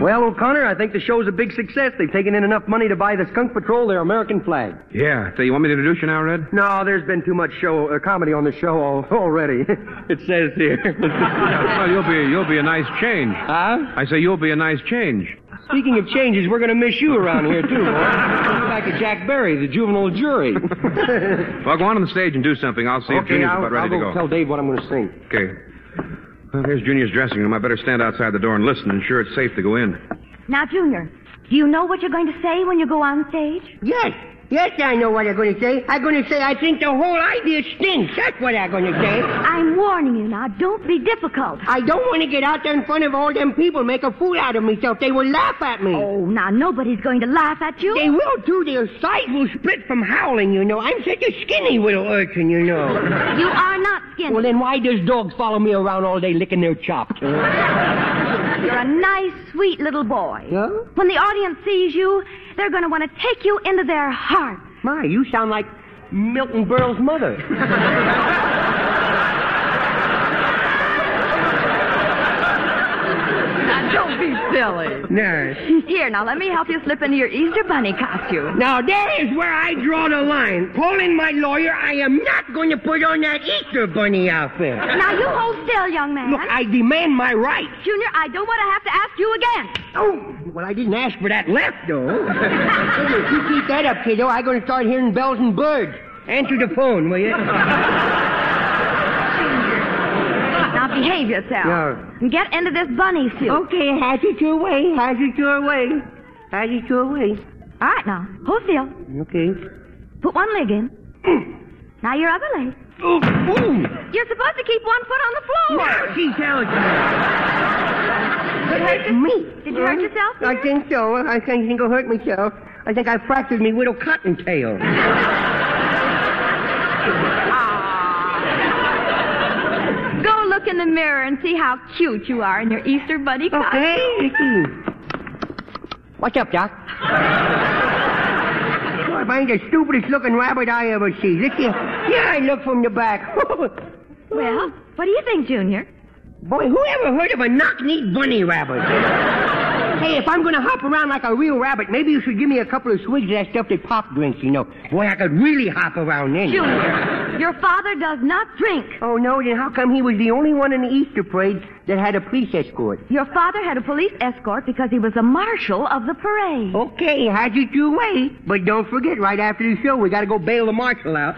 Well, O'Connor, I think the show's a big success. They've taken in enough money to buy the Skunk Patrol their American flag. Yeah. So you want me to introduce you now, Red? No, there's been too much comedy on the show already. It says here. Well, you'll be a nice change. Huh? I say you'll be a nice change. Speaking of changes, we're going to miss you around here, too. Like a Jack Berry, the juvenile jury. Well, go on the stage and do something. I'll see if Junior's about ready to go. I'll tell Dave what I'm going to sing. Okay. Well, here's Junior's dressing room. I better stand outside the door and listen, and ensure it's safe to go in. Now, Junior, do you know what you're going to say when you go on stage? Yes, I know what I'm going to say. I'm going to say I think the whole idea stinks. That's what I'm going to say. I'm warning you now. Don't be difficult. I don't want to get out there in front of all them people, make a fool out of myself. They will laugh at me. Oh, now, nobody's going to laugh at you. They will, too. Their sides will split from howling, you know. I'm such a skinny little urchin, you know. You are not skinny. Well, then why does dogs follow me around all day licking their chops? You're a nice, sweet little boy. Yeah? When the audience sees you, they're going to want to take you into their heart. My, you sound like Milton Berle's mother. Now, don't be silly. No. Here, now, let me help you slip into your Easter Bunny costume. Now, there is where I draw the line. Calling my lawyer, I am not going to put on that Easter Bunny outfit. Now, you hold still, young man. Look, I demand my rights. Junior, I don't want to have to ask you again. Oh, well, I didn't ask for that left, though. If you keep that up, kiddo, I'm going to start hearing bells and birds. Answer the phone, will you? Now, behave yourself. Yeah. And get into this bunny suit. Okay, has it your way, has it your way. Has it your way. All right, now, hold still. Okay. Put one leg in. Now, your other leg. Ooh, ooh. You're supposed to keep one foot on the floor. Now she's telling me. Did you hurt yourself, I dear? think so. I think I hurt myself. I think I fractured me little cottontail. Go look in the mirror and see how cute you are in your Easter Bunny costume. Okay. What's up, Doc? I ain't the stupidest looking rabbit I ever see. Look here. Yeah, I look from the back. Well, what do you think, Junior? Boy, who ever heard of a knock-kneed bunny rabbit? Hey, if I'm going to hop around like a real rabbit, maybe you should give me a couple of swigs of that stuff that Pop drinks, you know. Boy, I could really hop around then. Junior, your father does not drink. Oh, no? Then how come he was the only one in the Easter parade that had a police escort? Your father had a police escort because he was the marshal of the parade. Okay, has it your way. But don't forget, right after the show, we got to go bail the marshal out.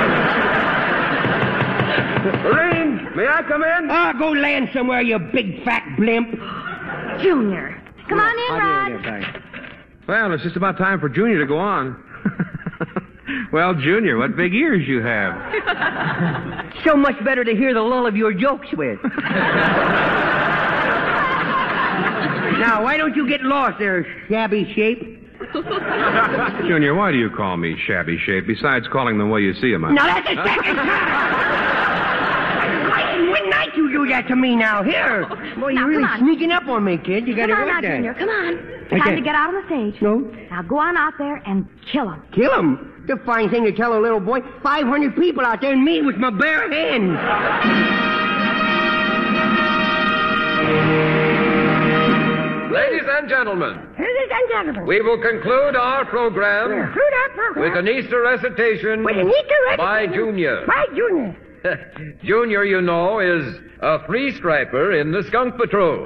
Lorraine, may I come in? Oh, go land somewhere, you big fat blimp. Junior. Come on in, Rod. Well, it's just about time for Junior to go on. Well, Junior, what big ears you have. So much better to hear the lull of your jokes with. Now, why don't you get lost there, shabby shape? Junior, why do you call me shabby shape, besides calling them the way you see them? Now, that's the second time! When night you do that to me now? Here. Boy, Now, you're really come on. sneaking up on me, kid. You got to Come on work now, that. Junior. Come on. Okay. Time to get out on the stage. No? Now go on out there and kill him. Kill him? It's a fine thing to tell a little boy. 500 people out there and me with my bare hands. Ladies and gentlemen, Ladies and gentlemen. we will conclude our program with an Easter recitation With an Easter by recitation. Junior. By Junior. Junior, you know, is a free striper in the Skunk Patrol.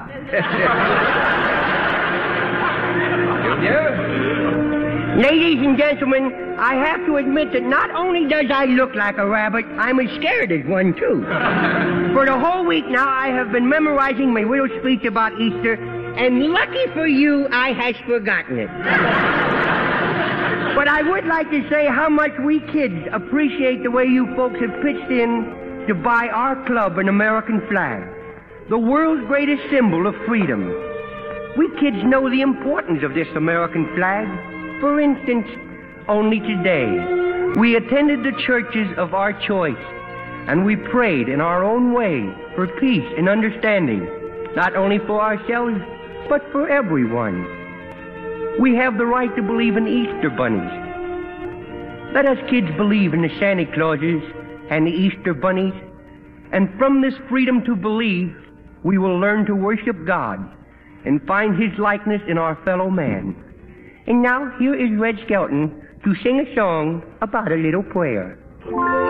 Junior? Ladies and gentlemen, I have to admit that not only does I look like a rabbit, I'm as scared as one, too. For the whole week now, I have been memorizing my little speech about Easter, and lucky for you, I has forgotten it. But I would like to say how much we kids appreciate the way you folks have pitched in to buy our club an American flag, the world's greatest symbol of freedom. We kids know the importance of this American flag. For instance, only today, we attended the churches of our choice, and we prayed in our own way for peace and understanding, not only for ourselves, but for everyone. We have the right to believe in Easter bunnies. Let us kids believe in the Santa Clauses and the Easter bunnies, and from this freedom to believe, we will learn to worship God and find his likeness in our fellow man. And now here is Red Skelton to sing a song about a little prayer.